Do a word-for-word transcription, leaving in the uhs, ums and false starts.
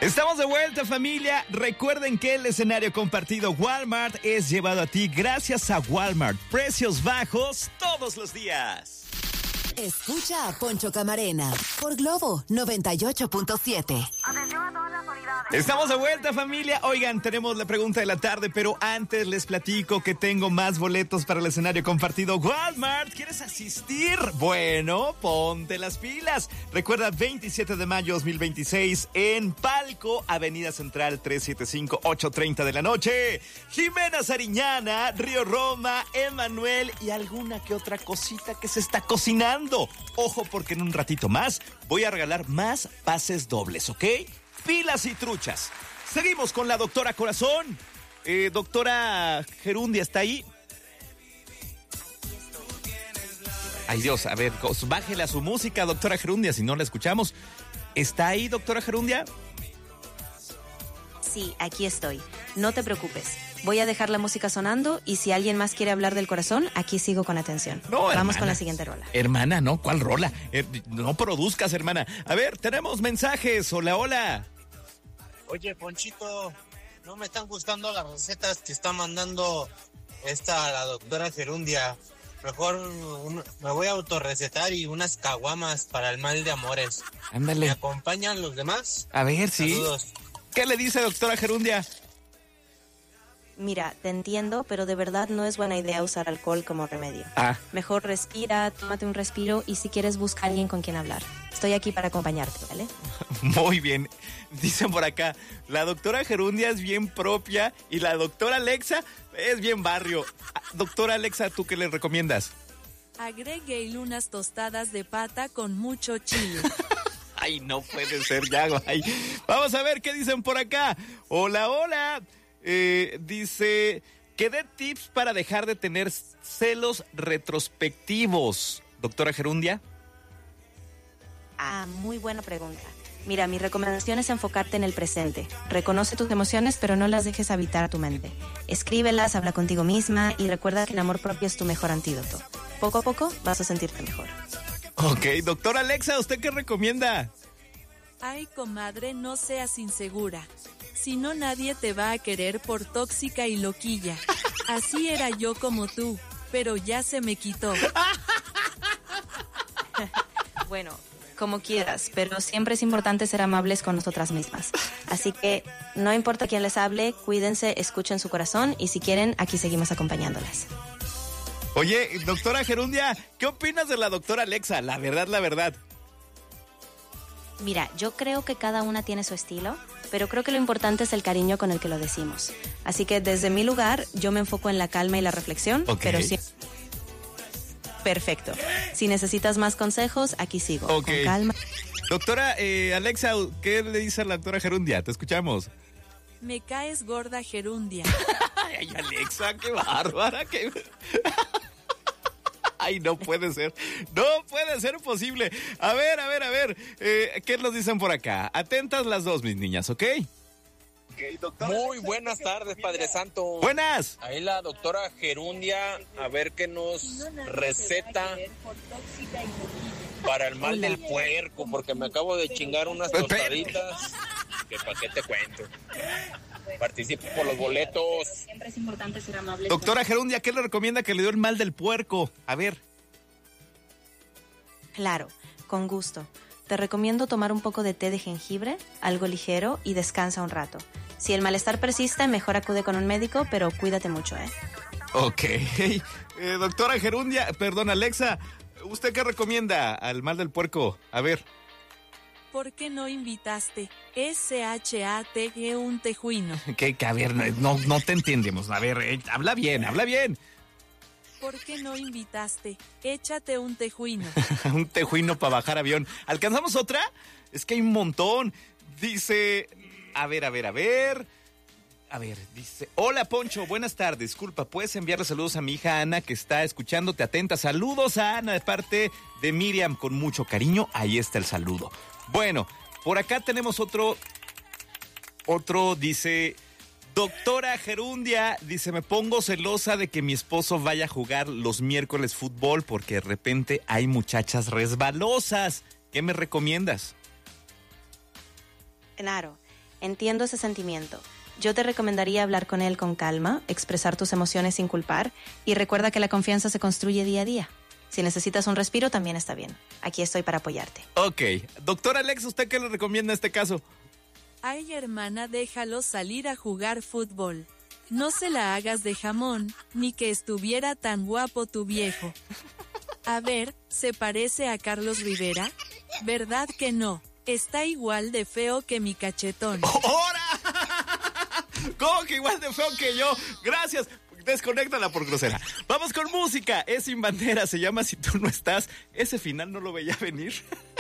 Estamos de vuelta, familia. Recuerden que el escenario compartido Walmart es llevado a ti gracias a Walmart. Precios bajos todos los días. Escucha a Poncho Camarena por Globo noventa y ocho punto siete. Atención a todas las unidades. Estamos de vuelta, familia. Oigan, tenemos la pregunta de la tarde, pero antes les platico que tengo más boletos para el escenario compartido Walmart. ¿Quieres asistir? Bueno, ponte las pilas. Recuerda, veintisiete de mayo dos mil veintiséis en Palco, Avenida Central trescientos setenta y cinco, ocho treinta de la noche. Jimena Sariñana, Río Roma, Emanuel y alguna que otra cosita que se está cocinando. Ojo, porque en un ratito más voy a regalar más pases dobles, ¿ok? Pilas y truchas. Seguimos con la doctora Corazón. Eh, doctora Gerundia, ¿está ahí? Ay, Dios, a ver, bájele a su música, doctora Gerundia, si no la escuchamos. ¿Está ahí, doctora Gerundia? Sí, aquí estoy. No te preocupes. Voy a dejar la música sonando y si alguien más quiere hablar del corazón, aquí sigo con atención. No, Vamos hermana. con la siguiente rola. Hermana, ¿no? ¿Cuál rola? Eh, no produzcas, hermana. A ver, tenemos mensajes. Hola, hola. Oye, Ponchito, no me están gustando las recetas que está mandando esta la doctora Gerundia. Mejor un, me voy a autorrecetar y unas caguamas para el mal de amores. Ándale. ¿Me acompañan los demás? A ver, sí. Saludos. ¿Qué le dice, doctora Gerundia? Mira, te entiendo, pero de verdad no es buena idea usar alcohol como remedio. Ah. Mejor respira, tómate un respiro y si quieres busca a alguien con quien hablar. Estoy aquí para acompañarte, ¿vale? Muy bien. Dicen por acá, la doctora Gerundia es bien propia y la doctora Alexa es bien barrio. Doctora Alexa, ¿tú qué le recomiendas? Agregue unas tostadas de pata con mucho chile. Ay, no puede ser, ya, güey. Vamos a ver qué dicen por acá. Hola, hola. Eh, dice que dé tips para dejar de tener celos retrospectivos. Doctora Gerundia. Ah, muy buena pregunta. Mira, mi recomendación es enfocarte en el presente. Reconoce tus emociones, pero no las dejes habitar tu mente. Escríbelas, habla contigo misma y recuerda que el amor propio es tu mejor antídoto. Poco a poco vas a sentirte mejor. Ok, doctora Alexa, ¿usted qué recomienda? Ay, comadre, no seas insegura. Si no, nadie te va a querer por tóxica y loquilla. Así era yo como tú, pero ya se me quitó. Bueno, como quieras, pero siempre es importante ser amables con nosotras mismas. Así que no importa quién les hable, cuídense, escuchen su corazón y si quieren, aquí seguimos acompañándolas. Oye, doctora Gerundia, ¿qué opinas de la doctora Alexa? La verdad, la verdad. Mira, yo creo que cada una tiene su estilo, pero creo que lo importante es el cariño con el que lo decimos. Así que desde mi lugar, yo me enfoco en la calma y la reflexión, Ok. pero sí. Perfecto. Si necesitas más consejos, aquí sigo. Ok. Con calma. Doctora eh, Alexa, ¿qué le dice a la doctora Gerundia? Te escuchamos. Me caes gorda, Gerundia. Ay, Alexa, qué bárbara, qué... Ay, no puede ser, no puede ser posible. A ver, a ver, a ver, eh, ¿qué nos dicen por acá? Atentas las dos, mis niñas, ¿ok? Muy buenas tardes, Padre Santo. Buenas. Ahí la doctora Gerundia, a ver qué nos receta para el mal del puerco, porque me acabo de chingar unas tostaditas. Que para qué te cuento. Participo por los boletos. Siempre es importante ser amable. Doctora Gerundia, ¿qué le recomienda que le dio el mal del puerco? A ver. Claro, con gusto. Te recomiendo tomar un poco de té de jengibre, algo ligero y descansa un rato. Si el malestar persiste, mejor acude con un médico, pero cuídate mucho, ¿eh? Ok. Eh, doctora Gerundia, perdón, Alexa, ¿usted qué recomienda al mal del puerco? A ver. ¿Por qué no invitaste? S H A T G un tejuino. Que, que a ver, no, no te entendemos. A ver, eh, habla bien, habla bien. ¿Por qué no invitaste? Échate un tejuino. Un tejuino para bajar avión. ¿Alcanzamos otra? Es que hay un montón. Dice, a ver, a ver, a ver. A ver, dice, hola Poncho, buenas tardes. Disculpa, ¿puedes enviarle saludos a mi hija Ana que está escuchándote atenta? Saludos a Ana de parte de Miriam con mucho cariño. Ahí está el saludo. Bueno, por acá tenemos otro, otro dice, doctora Gerundia, dice, me pongo celosa de que mi esposo vaya a jugar los miércoles fútbol porque de repente hay muchachas resbalosas. ¿Qué me recomiendas? Claro. Entiendo ese sentimiento. Yo te recomendaría hablar con él con calma, expresar tus emociones sin culpar y recuerda que la confianza se construye día a día. Si necesitas un respiro, también está bien. Aquí estoy para apoyarte. Ok. Doctor Alex, ¿usted qué le recomienda en este caso? Ay, hermana, déjalo salir a jugar fútbol. No se la hagas de jamón, ni que estuviera tan guapo tu viejo. A ver, ¿se parece a Carlos Rivera? ¿Verdad que no? Está igual de feo que mi cachetón. ¡Hora! ¿Cómo que igual de feo que yo? Gracias. Desconéctala por grosera. Vamos con música. Es Sin Bandera. Se llama Si Tú No Estás. Ese final no lo veía venir.